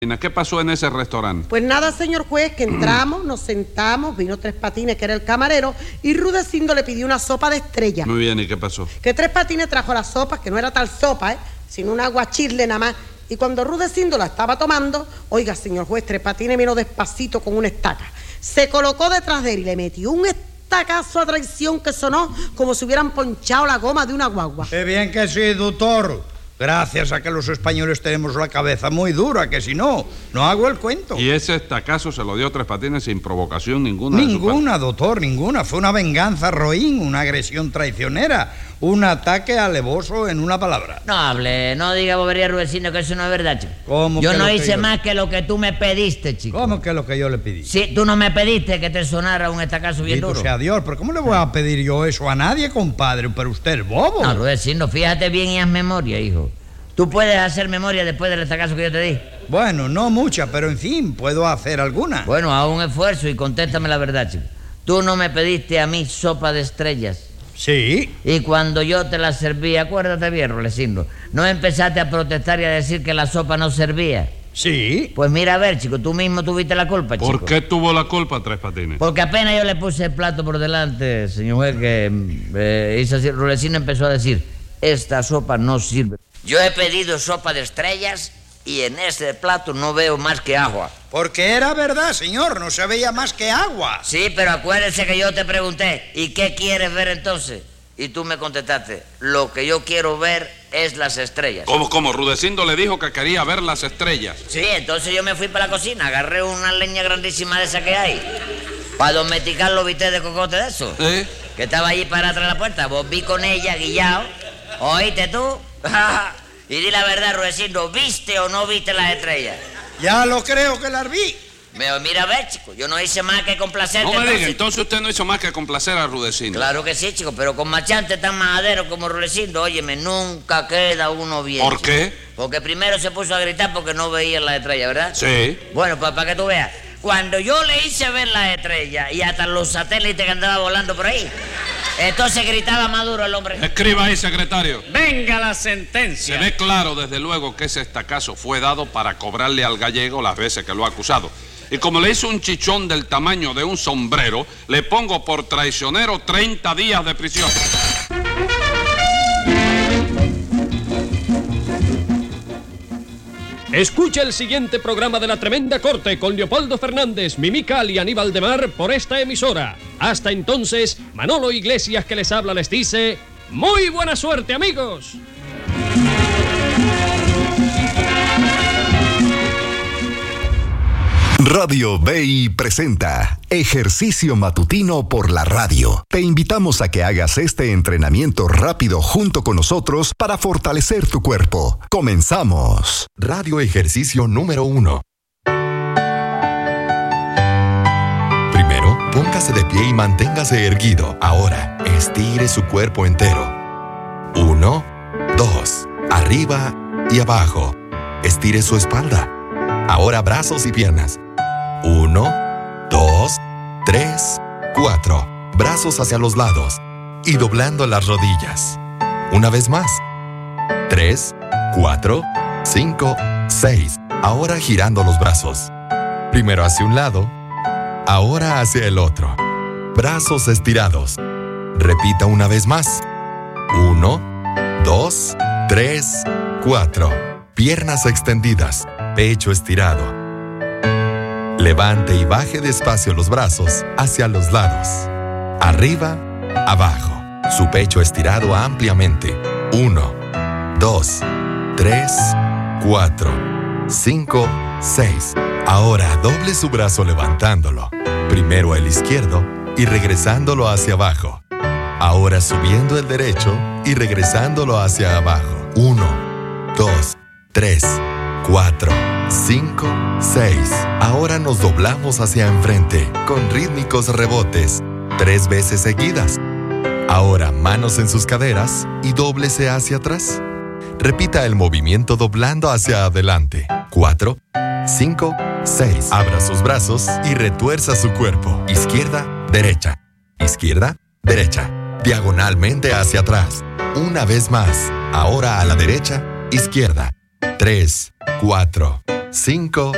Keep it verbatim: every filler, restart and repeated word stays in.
¿Qué pasó en ese restaurante? Pues nada, señor juez, que entramos, nos sentamos, vino Tres Patines, que era el camarero, y Rudecindo le pidió una sopa de estrella. Muy bien, ¿y qué pasó? Que Tres Patines trajo la sopa, que no era tal sopa, ¿eh? Sino un aguachirle nada más. Y cuando Rudecindo la estaba tomando, oiga, señor juez, Tres Patines vino despacito con una estaca. Se colocó detrás de él y le metió un estacazo a traición que sonó como si hubieran ponchado la goma de una guagua. Qué bien que sí, doctor. Gracias a que los españoles tenemos la cabeza muy dura, que si no, no hago el cuento. ¿Y ese estacazo se lo dio Tres Patines sin provocación ninguna? Ninguna, doctor, ninguna. Fue una venganza roín, una agresión traicionera, un ataque alevoso en una palabra. No hable, no diga bobería, Rudecindo, que eso no es verdad, chico. ¿Cómo yo que no lo que hice yo- más que lo que tú me pediste, chico. ¿Cómo que lo que yo le pedí? Sí, tú no me pediste que te sonara un estacazo bien Bendito duro. sea Dios, pero ¿cómo le voy a pedir yo eso a nadie, compadre? Pero usted es bobo. No, Rudecindo, fíjate bien y haz memoria, hijo. ¿Tú puedes hacer memoria después del estacazo que yo te di? Bueno, no mucha, pero en fin, puedo hacer alguna. Bueno, haz un esfuerzo y contéstame la verdad, chico. Tú no me pediste a mí sopa de estrellas. Sí. Y cuando yo te la serví, acuérdate bien, Rudecindo, no empezaste a protestar y a decir que la sopa no servía. Sí. Pues mira, a ver, chico, tú mismo tuviste la culpa, chico. ¿Por qué tuvo la culpa Tres Patines? Porque apenas yo le puse el plato por delante, señor juez, que eh, hizo así, Rudecindo empezó a decir, esta sopa no sirve. Yo he pedido sopa de estrellas y en este plato no veo más que agua. Porque era verdad, señor, no se veía más que agua. Sí, pero acuérdese que yo te pregunté, ¿y qué quieres ver entonces? Y tú me contestaste, lo que yo quiero ver es las estrellas. ¿Cómo, cómo? Rudecindo le dijo que quería ver las estrellas. Sí, entonces yo me fui para la cocina, agarré una leña grandísima de esa que hay, para domesticar los bistecs de cocote de eso, ¿Eh? que estaba allí para atrás de la puerta. Volví con ella, guillao. ¿Oíste tú? Y di la verdad, Rudecindo, ¿viste o no viste las estrellas? Ya lo creo que las vi. Me, mira a ver, chico, yo no hice más que complacerte. No me diga, entonces. entonces usted no hizo más que complacer a Rudecindo. Claro que sí, chico, pero con machantes tan majaderos como Rudecindo, óyeme, nunca queda uno bien. ¿Por chico. qué? Porque primero se puso a gritar porque no veía las estrellas, ¿verdad? Sí. Bueno, pues para que tú veas, cuando yo le hice ver las estrellas y hasta los satélites que andaba volando por ahí, entonces gritaba más duro el hombre. Escriba ahí, secretario. Venga la Se sentencia. ve claro, desde luego, que ese estacazo fue dado para cobrarle al gallego las veces que lo ha acusado. Y como le hizo un chichón del tamaño de un sombrero, le pongo por traicionero treinta días de prisión. Escucha el siguiente programa de La Tremenda Corte con Leopoldo Fernández, Mimical y Aníbal de Mar por esta emisora. Hasta entonces, Manolo Iglesias, que les habla, les dice ¡muy buena suerte, amigos! Radio B I presenta Ejercicio Matutino por la Radio. Te invitamos a que hagas este entrenamiento rápido junto con nosotros para fortalecer tu cuerpo. ¡Comenzamos! Radio Ejercicio número uno. Primero, póngase de pie y manténgase erguido. Ahora, estire su cuerpo entero. Uno, dos, arriba y abajo. Estire su espalda. Ahora brazos y piernas. Uno, dos, tres, cuatro. Brazos hacia los lados y doblando las rodillas. Una vez más. Tres, cuatro, cinco, seis. Ahora girando los brazos. Primero hacia un lado, ahora hacia el otro. Brazos estirados. Repita una vez más. Uno, dos, tres, cuatro. Piernas extendidas, pecho estirado. Levante y baje despacio los brazos hacia los lados. Arriba, abajo. Su pecho estirado ampliamente. Uno, dos, tres, cuatro, cinco, seis. Ahora doble su brazo levantándolo. Primero el izquierdo y regresándolo hacia abajo. Ahora subiendo el derecho y regresándolo hacia abajo. Uno, dos, tres, cuatro, cinco, seis. Ahora nos doblamos hacia enfrente con rítmicos rebotes, tres veces seguidas. Ahora manos en sus caderas y dóblese hacia atrás. Repita el movimiento doblando hacia adelante. Cuatro, cinco, seis. Abra sus brazos y retuerza su cuerpo. Izquierda, derecha. Izquierda, derecha. Diagonalmente hacia atrás. Una vez más. Ahora a la derecha, izquierda. Tres, cuatro, cinco,